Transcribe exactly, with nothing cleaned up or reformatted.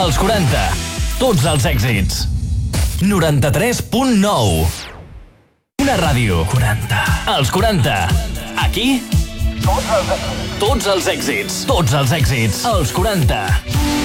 Els quaranta. Tots els èxits. noranta-tres punt nou. Una ràdio. quaranta. Els quaranta. Aquí... Tots els èxits. Tots els èxits. Els quaranta.